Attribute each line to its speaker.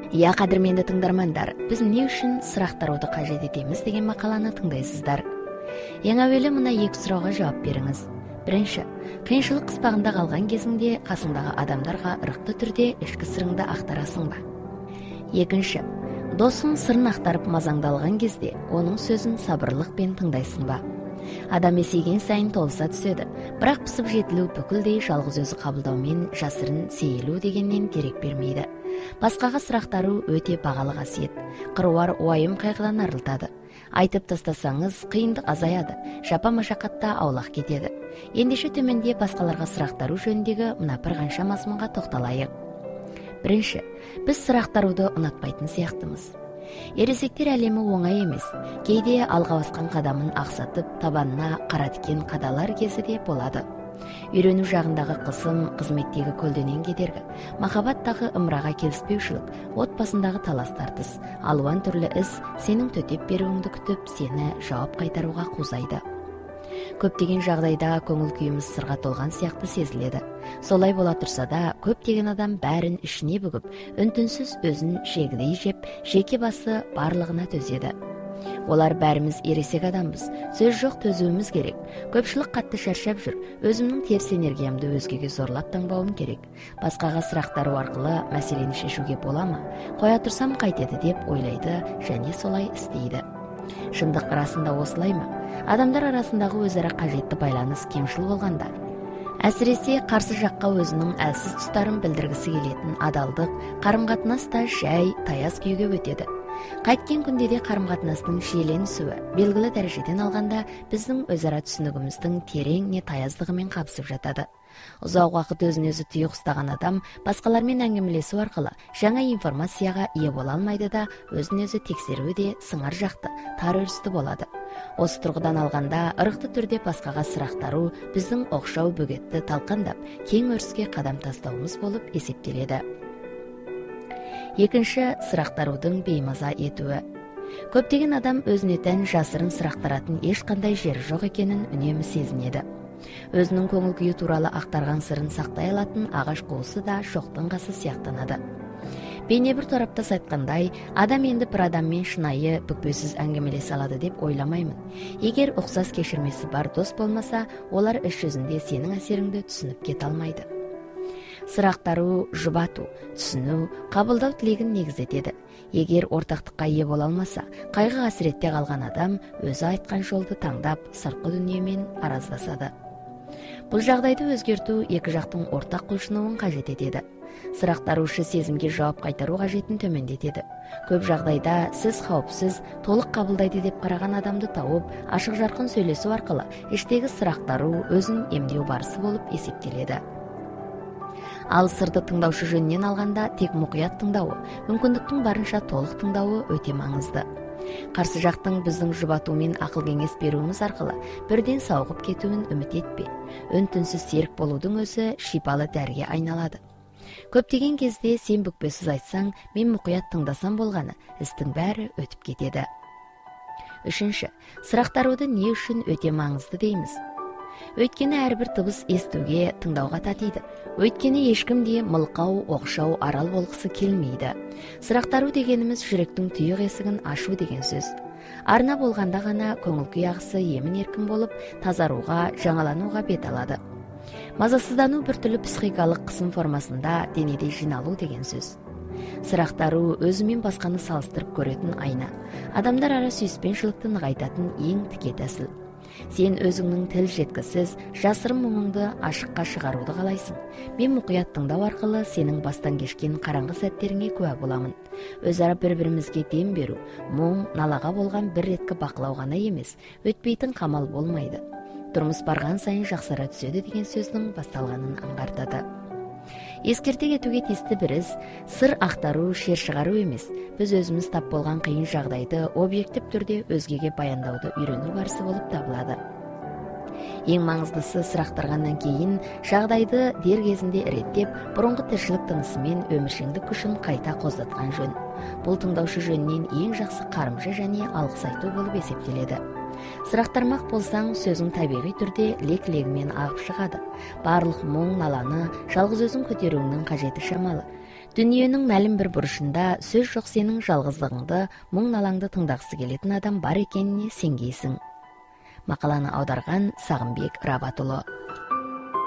Speaker 1: Иә, қадірменді тыңдармандар, біз не үшін сұрақтаруды қажет етеміз деген мақаланы тыңдайсыздар. Ең әуелі мына екі сұрауға жауап беріңіз. Бірінші, қиыншылық қыспағында қалған кезіңде қасыңдағы адамдарға ырықты түрде ішкі сырыңды ақтарасың ба? Екінші, досың сырын ақтарып мазаңдалған кезде оның сөзін сабырлықпен тыңдайсың ба? Адам есейген сайын толыса түседі, бірақ пісіп жетілу бүкілдей жалғыз өзі қабылдаумен жасырын сейілу дегеннен дерек бермейді. Басқаға сұрақтару өте бағалы қасиет. Қыруар уайым қайғыдан арылтады. Айтып тастасаңыз қиындық азаяды, жапа машақатта аулақ кетеді. Ендеше төменде басқаларға сұрақтару жөніндегі мына бір қанша мазмұнға тоқталайық. Бірінші, біз сұрақтаруды ұнатпайтын сияқтымыз. Ересектер әлемі оңай емес. Кейде алға басқан қадамын ақсатып, табанына қара тикен қадалар кезі де болады. Үйрену жағындағы қысым, қызметтегі көлденең кедергі, махаббаттағы ымыраға келіспеушілік, отбасындағы талас тартыс, алуан түрлі іс сенің төтеп беруіңді күтіп, сені жауап қайтаруға қузайды. Көптеген жағдайда көңіл күйіміз сырға толған сияқты сезіледі. Солай бола тұрса да, көптеген адам бәрін ішіне бүгіп, үн-түнсіз өзін жегідей жеп, жеке басы барлығына төзеді. Олар бәріміз ересек адамбыз, сөз жоқ, төзуіміз керек. Көпшілік қатты шаршап жүр, өзімнің теріс энергиямды өзгеге зорлап таңбауым керек. Басқаға сұрақтару арқылы мәселені шешуге бола ма? Қоя тұрсам қайтеді деп ойлайды және солай істейді. Шындық расында осылай ма? Адамдар арасындағы өзара қажетті байланыс кемшіл болғанда, әсіресе қарсы жаққа өзінің әлсіз тұстарын білдіргісі келетін адалдық, қарым-қатынаста жай, таяз күйге өтеді. Қайткен күнде де қарым-қатынастың шиеленісуі белгілі дәрежеден алғанда біздің өзара түсінігіміздің терең не таяздығымен қабысып жатады. Ұзақ уақыт өзін-өзі тұйық ұстаған адам басқалармен әңгімелесу арқылы жаңа информацияға ие бола алмайды да, өзін-өзі тексеруі де сыңар жақты, тар өрісті болады. Осы тұрғыдан алғанда, ырықты түрде басқаға сұрақтару біздің оқшау бөгетті талқандап, кең өріске қадам тастауымыз болып есептеледі. Екінші, сұрақтарудың беймаза етуі. Көптеген адам өзіне тән жасырын сұрақтаратын ешқандай жері жоқ екенін үнемі сезінеді. Өзінің көңіл күйі туралы ақтарған сырын сақтай алатын ағаш қуысы да шоқтың қасы сияқтанады. Бейне бір тораптас айтқандай, адам енді бір адаммен шынайы, бүкпесіз әңгімелесе алады деп ойламаймын. Егер ұқсас кешірмесі бар дос болмаса, олар іс жүзінде сенің әсеріңді түсініп кете алмайды. Сұрақтару, жұбату, түсіну, қабылдау тілегін негіз етеді. Егер ортақтыққа ие бола алмаса, қайғы қасіретте қалған адам өзі айтқан жолды таңдап, сыртқы дүниемен араздасады. Бұл жағдайды өзгерту екі жақтың ортақ құлшынуын қажет етеді. Сұрақтарушы сезімге жауап қайтару қажетін төмендетеді. Көп жағдайда сіз қауіпсіз, толық қабылдайды деп қараған адамды тауып, ашық жарқын сөйлесу арқылы іштегі сұрақтару өзін емдеу барысы болып есептеледі. Ал сырды тыңдаушы жөнінен алғанда тек мұқият тыңдауы, мүмкіндіктің барынша толық тыңдауы өте маңызды. Қарсы жақтың біздің жұбатумен ақыл кеңес беруіміз арқылы бірден сауығып кетуін үміт етпе. Үн-түнсіз серік болудың өзі шипалы дәріге айналады. Көптеген кезде сен бүкпесіз айтсаң, мен мұқият тыңдасам болғаны, істің бәрі өтіп кетеді. Үшінші, сұрақтаруды не үшін өте маңызды дейміз? Өйткені әрбір дыбыс естуге, тыңдауға татиды. Өйткені ешкім де мылқау, оқшау арал болғысы келмейді. Сұрақтару дегеніміз жүректің тұйық есігін ашу деген сөз. Арна болғанда ғана көңіл күй ағысы емін еркін болып, тазаруға, жаңалануға бет алады. Мазасыздану біртүрлі психикалық қысым формасында денеде жиналу деген сөз. Сұрақтару өзімен басқаны салыстырып көретін айна. Адамдар ара сүйіспеншілікті нығайтатын ең тіке тәсіл. Сен өзіңнің тіл жеткісіз, жасырын мұңыңды ашыққа шығаруды қалайсың. Мен мұқият тыңдау арқылы сенің бастан кешкен қараңғы сәттеріңе куә боламын. Өзара бір-бірімізге дем беру, мұң, налаға болған бір реткі бақылау ғана емес, өтпейтін қамал болмайды. Тұрмыс барған сайын жақсара түседі деген сөздің басталғанын аңғартады. Ескерте кетуге тиісті бір іс, сыр ақтару, шер шығару емес, біз өзіміз тап болған қиын жағдайды объектив түрде өзгеге баяндауды үйрену барысы болып табылады. Ең маңыздысы сыр ақтарғаннан кейін жағдайды дер кезінде реттеп, бұрынғы тіршілік тынысымен өміршеңдік күшін қайта қоздатқан жөн. Бұл тыңдаушы жөнінен ең жақсы қарымшы және алғыс айту болып есептеледі. Сұрақтармақ болсаң, сөзің табиғи түрде лек-легімен ағып шығады. Барлық мұң, наланы жалғыз өзің көтеруіңнің қажеті шамалы. Дүниенің мәлім бір бұрышында сөз жоқ сенің жалғыздығыңды, мұң-налаңды тыңдағысы келетін адам бар екеніне сенгейсің. Мақаланы аударған Сағынбек Рабатұлы.